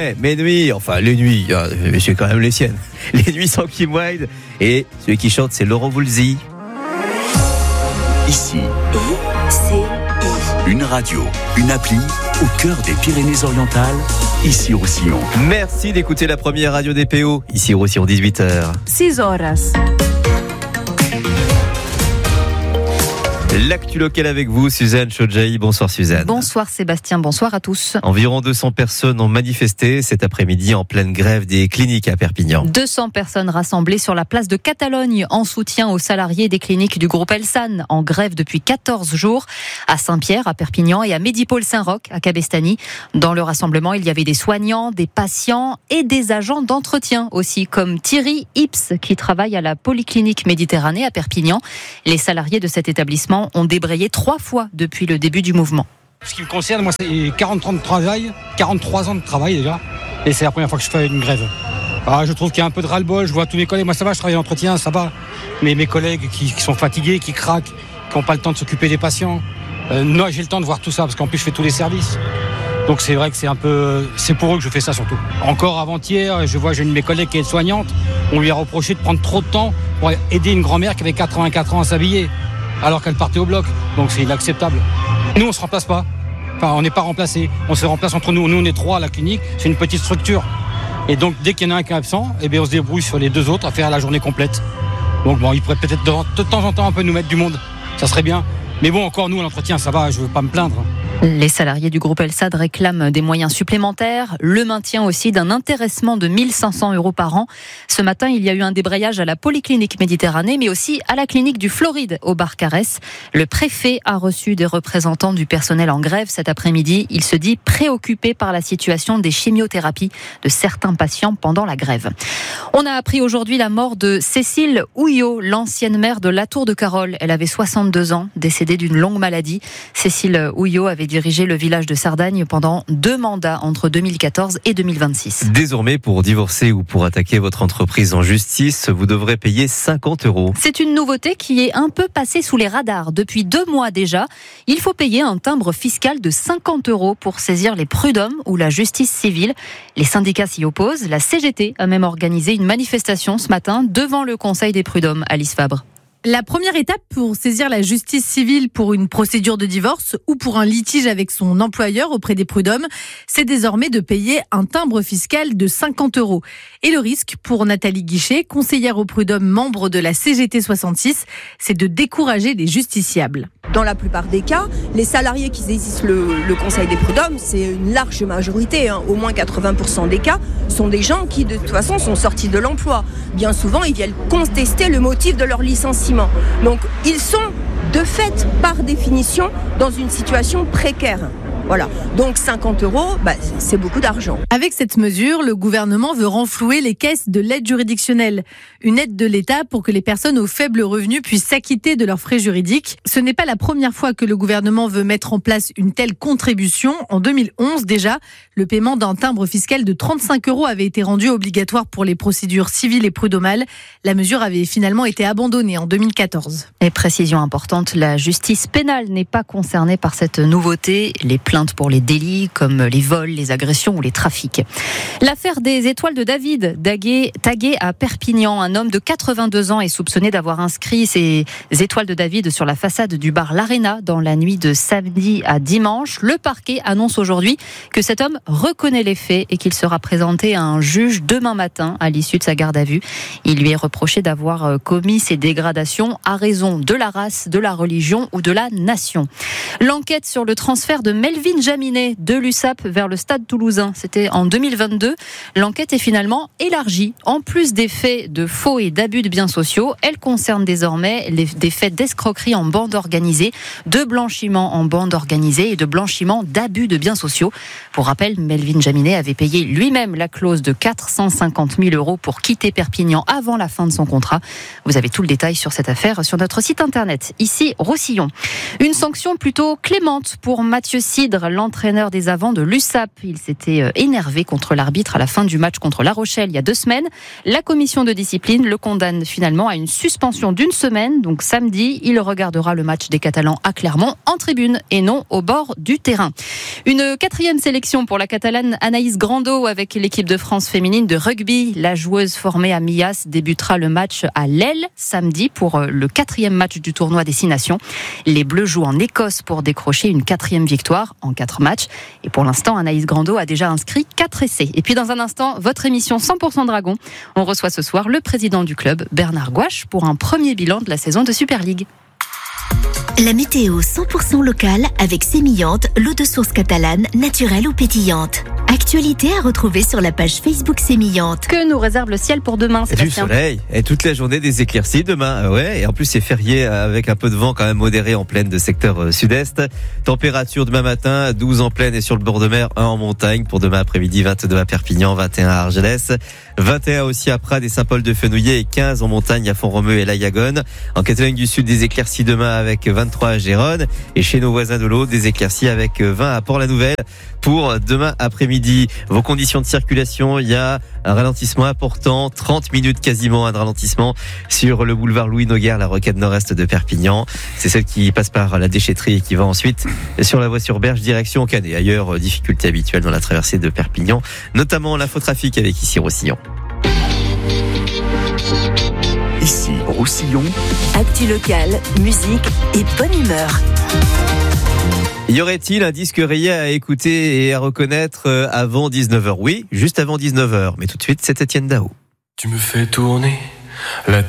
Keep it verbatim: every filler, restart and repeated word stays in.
Ouais, mes nuits, enfin les nuits, hein, c'est quand même les siennes. Les nuits sans Kim Wilde. Et celui qui chante, c'est Laurent Voulzy. Ici, I C I. une radio, une appli au cœur des Pyrénées-Orientales, ici Roussillon. Merci d'écouter la première radio des P O, ici Roussillon, dix-huit heures. six horas. L'actu locale avec vous, Suzanne Chodjaï. Bonsoir Suzanne. Bonsoir Sébastien, bonsoir à tous. Environ deux cents personnes ont manifesté cet après-midi en pleine grève des cliniques à Perpignan. deux cents personnes rassemblées sur la place de Catalogne en soutien aux salariés des cliniques du groupe Elsan, en grève depuis quatorze jours à Saint-Pierre, à Perpignan et à Médipôle-Saint-Roch, à Cabestany. Dans le rassemblement, il y avait des soignants, des patients et des agents d'entretien aussi, comme Thierry Ips, qui travaille à la Polyclinique Méditerranée à Perpignan. Les salariés de cet établissement ont débrayé trois fois depuis le début du mouvement. Ce qui me concerne, moi, c'est quarante ans de travail, quarante-trois ans de travail déjà, et c'est la première fois que je fais une grève. Ah, je trouve qu'il y a un peu de ras-le-bol, je vois tous mes collègues, moi ça va, je travaille en entretien, ça va, mais mes collègues qui, qui sont fatigués, qui craquent, qui n'ont pas le temps de s'occuper des patients, euh, non, j'ai le temps de voir tout ça, parce qu'en plus je fais tous les services. Donc c'est vrai que c'est un peu, c'est pour eux que je fais ça surtout. Encore avant-hier, je vois j'ai une de mes collègues qui est soignante, on lui a reproché de prendre trop de temps pour aider une grand-mère qui avait quatre-vingt-quatre ans à s'habiller, alors qu'elle partait au bloc, donc c'est inacceptable. Nous on se remplace pas, enfin on n'est pas remplacés, on se remplace entre nous, nous on est trois à la clinique, c'est une petite structure. Et donc dès qu'il y en a un qui est absent, eh bien, on se débrouille sur les deux autres à faire la journée complète. Donc bon, ils pourraient peut-être de, de temps en temps un peu nous mettre du monde, ça serait bien. Mais bon, encore nous à l'entretien, ça va, je veux pas me plaindre. Les salariés du groupe Elsad réclament des moyens supplémentaires, le maintien aussi d'un intéressement de mille cinq cents euros par an. Ce matin, il y a eu un débrayage à la Polyclinique Méditerranée, mais aussi à la clinique du Floride au Barcarès. Le préfet a reçu des représentants du personnel en grève cet après-midi. Il se dit préoccupé par la situation des chimiothérapies de certains patients pendant la grève. On a appris aujourd'hui la mort de Cécile Houillot, l'ancienne maire de Latour-de-Carol. Elle avait soixante-deux ans, décédée d'une longue maladie. Cécile Houillot avait dirigé le village de Sardagne pendant deux mandats entre deux mille quatorze et deux mille vingt-six. Désormais, pour divorcer ou pour attaquer votre entreprise en justice, vous devrez payer cinquante euros. C'est une nouveauté qui est un peu passée sous les radars. Depuis deux mois déjà, il faut payer un timbre fiscal de cinquante euros pour saisir les prud'hommes ou la justice civile. Les syndicats s'y opposent. La C G T a même organisé une manifestation ce matin devant le Conseil des prud'hommes. Alice Fabre. La première étape pour saisir la justice civile pour une procédure de divorce ou pour un litige avec son employeur auprès des prud'hommes, c'est désormais de payer un timbre fiscal de cinquante euros. Et le risque pour Nathalie Guichet, conseillère aux prud'hommes, membre de la C G T soixante-six, c'est de décourager les justiciables. Dans la plupart des cas, les salariés qui saisissent le, le Conseil des prud'hommes, c'est une large majorité, hein, au moins quatre-vingts pour cent des cas, sont des gens qui de toute façon sont sortis de l'emploi. Bien souvent, ils viennent contester le motif de leur licenciement. Donc, ils sont de fait, par définition, dans une situation précaire. Voilà. Donc cinquante euros, bah, c'est beaucoup d'argent. Avec cette mesure, le gouvernement veut renflouer les caisses de l'aide juridictionnelle. Une aide de l'État pour que les personnes aux faibles revenus puissent s'acquitter de leurs frais juridiques. Ce n'est pas la première fois que le gouvernement veut mettre en place une telle contribution. En deux mille onze déjà, le paiement d'un timbre fiscal de trente-cinq euros avait été rendu obligatoire pour les procédures civiles et prud'homales. La mesure avait finalement été abandonnée en deux mille quatorze. Et précision importante, la justice pénale n'est pas concernée par cette nouveauté. Les plaintes pour les délits comme les vols, les agressions ou les trafics. L'affaire des étoiles de David, taguées à Perpignan. Un homme de quatre-vingt-deux ans est soupçonné d'avoir inscrit ces étoiles de David sur la façade du bar L'Arena dans la nuit de samedi à dimanche. Le parquet annonce aujourd'hui que cet homme reconnaît les faits et qu'il sera présenté à un juge demain matin à l'issue de sa garde à vue. Il lui est reproché d'avoir commis ces dégradations à raison de la race, de la religion ou de la nation. L'enquête sur le transfert de Melvin Jaminet de l'U S A P vers le Stade Toulousain, c'était en deux mille vingt-deux. L'enquête est finalement élargie. En plus des faits de faux et d'abus de biens sociaux, elle concerne désormais les, des faits d'escroquerie en bande organisée, de blanchiment en bande organisée et de blanchiment d'abus de biens sociaux. Pour rappel, Melvin Jaminet avait payé lui-même la clause de quatre cent cinquante mille euros pour quitter Perpignan avant la fin de son contrat. Vous avez tout le détail sur cette affaire sur notre site internet, ici Roussillon. Une sanction plutôt clémente pour Mathieu Cidre, Cidre, l'entraîneur des avants de l'U S A P. Il s'était énervé contre l'arbitre à la fin du match contre La Rochelle il y a deux semaines. La commission de discipline le condamne finalement à une suspension d'une semaine. Donc samedi, il regardera le match des Catalans à Clermont en tribune et non au bord du terrain. Une quatrième sélection pour la Catalane Anaïs Grando avec l'équipe de France féminine de rugby. La joueuse formée à Millas débutera le match à l'Aile samedi pour le quatrième match du tournoi Destination. Les Bleus jouent en Écosse pour décrocher une quatrième victoire en quatre matchs. Et pour l'instant, Anaïs Grando a déjà inscrit quatre essais. Et puis dans un instant, votre émission cent pour cent Dragon. On reçoit ce soir le président du club, Bernard Gouache, pour un premier bilan de la saison de Super League. La météo cent pour cent locale avec Sémillante, l'eau de source catalane, naturelle ou pétillante. Actualité à retrouver sur la page Facebook Sémillante. Que nous réserve le ciel pour demain, Sébastien? Du soleil et toute la journée des éclaircies demain. Ouais, et en plus c'est férié avec un peu de vent quand même modéré en plaine de secteur sud-est. Température demain matin, douze en plaine et sur le bord de mer, un en montagne. Pour demain après-midi, vingt-deux à Perpignan, vingt et un à Argelès, vingt et un aussi à Prades et Saint-Paul-de-Fenouillet et quinze en montagne à Font-Romeu et La Yagone. En Catalogne du Sud, des éclaircies demain avec vingt-trois à Gérone et chez nos voisins de l'eau, des éclaircies avec vingt à Port-la-Nouvelle pour demain après-midi. Vos conditions de circulation, il y a un ralentissement important, trente minutes quasiment, un ralentissement sur le boulevard Louis Noguer, la rocade nord-est de Perpignan. C'est celle qui passe par la déchetterie et qui va ensuite sur la voie sur Berge, direction Canet. Ailleurs, difficultés habituelles dans la traversée de Perpignan, notamment l'infotrafic avec ici Roussillon. Ici Roussillon. Actu locale, musique et bonne humeur. Y aurait-il un disque rayé à écouter et à reconnaître avant dix-neuf heures? Oui, juste avant dix-neuf heures. Mais tout de suite, c'est Étienne Dao. Tu me fais tourner la